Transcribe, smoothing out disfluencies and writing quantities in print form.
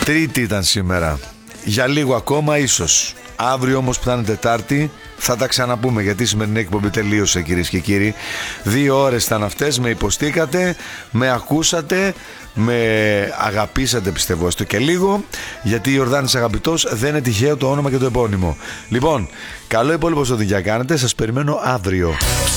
Τρίτη ήταν σήμερα. Για λίγο ακόμα ίσως. Αύριο όμως που θα είναι Τετάρτη θα τα ξαναπούμε, γιατί η σημερινή εκπομπή τελείωσε, κυρίες και κύριοι. 2 ώρες ήταν αυτές, με υποστήκατε, με ακούσατε, με αγαπήσατε, πιστεύω έστω και λίγο, γιατί Ιορδάνης Αγαπητός δεν είναι τυχαίο το όνομα και το επώνυμο. Λοιπόν, καλό υπόλοιπο στο τι κάνετε, σας περιμένω αύριο.